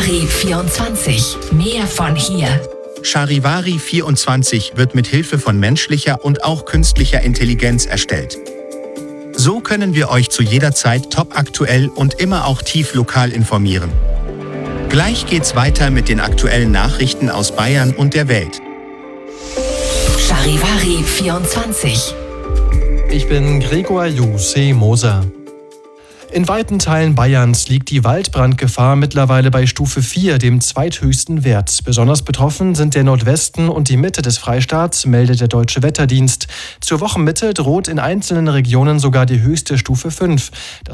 Charivari 24. Mehr von hier. Charivari 24 wird mit Hilfe von menschlicher und auch künstlicher Intelligenz erstellt. So können wir euch zu jeder Zeit topaktuell und immer auch tief lokal informieren. Gleich geht's weiter mit den aktuellen Nachrichten aus Bayern und der Welt. Charivari 24. Ich bin Gregor Juse Moser. In weiten Teilen Bayerns liegt die Waldbrandgefahr mittlerweile bei Stufe 4, dem zweithöchsten Wert. Besonders betroffen sind der Nordwesten und die Mitte des Freistaats, meldet der Deutsche Wetterdienst. Zur Wochenmitte droht in einzelnen Regionen sogar die höchste Stufe 5.